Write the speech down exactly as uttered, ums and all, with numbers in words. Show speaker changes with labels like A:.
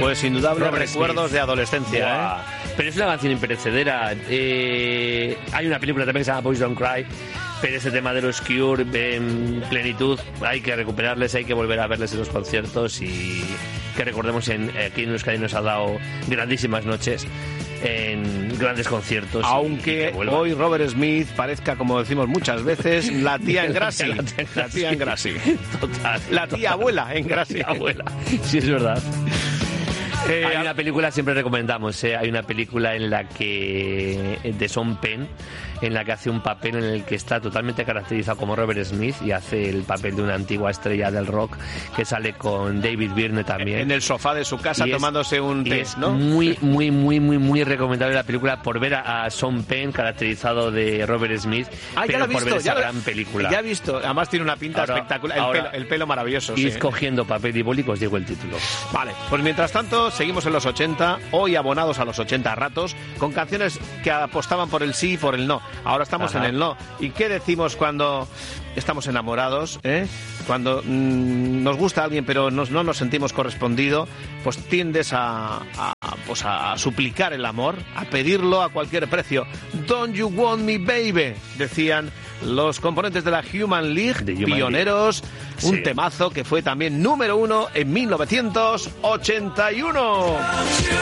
A: Pues indudables
B: Robert
A: recuerdos
B: Smith.
A: de adolescencia,
B: Buah.
A: ¿eh?
B: Pero es una canción imperecedera. Eh, hay una película también que se llama Boys Don't Cry, pero ese tema de los Cure en plenitud hay que recuperarles, hay que volver a verles en los conciertos y que recordemos en, aquí en Euskadi nos ha dado grandísimas noches en grandes conciertos.
A: Aunque
B: y, y
A: hoy Robert Smith parezca, como decimos muchas veces, la tía en Grassi.
B: La tía en
A: La tía en Grassi.
B: Total.
A: La tía
B: total.
A: abuela en Grassi.
B: La tía abuela. Sí, es verdad.
A: Eh,
B: Hay una película, siempre recomendamos, ¿eh? Hay una película en la que, de Sean Penn, en la que hace un papel en el que está totalmente caracterizado como Robert Smith y hace el papel de una antigua estrella del rock que sale con David Byrne también.
A: En el sofá de su casa
B: Y es-
A: tomándose un
B: y
A: té,
B: es
A: ¿no?
B: muy, muy, muy, muy, muy recomendable la película por ver a, a Sean Penn caracterizado de Robert Smith,
A: Ah, ya
B: pero
A: lo he
B: por
A: visto,
B: ver
A: ya
B: esa
A: lo-
B: gran película.
A: Ya he visto, además tiene una pinta
B: Ahora-
A: espectacular. El,
B: ahora-
A: pelo, el pelo maravilloso,
B: Y
A: sí.
B: cogiendo papel y boli, os digo el título.
A: Vale, pues mientras tanto, seguimos en los ochenta, hoy abonados a los ochenta a ratos, con canciones que apostaban por el sí y por el no. Ahora estamos
B: Ajá.
A: en el no. ¿Y qué decimos cuando estamos enamorados? ¿eh? Cuando mmm, nos gusta alguien pero nos, no nos sentimos correspondido, pues tiendes a, a, pues a suplicar el amor, a pedirlo a cualquier precio. Don't you want me, baby, decían los componentes de la Human League,
B: The Human
A: pioneros,
B: League.
A: un
B: Sí.
A: temazo que fue también número uno en mil novecientos ochenta y uno.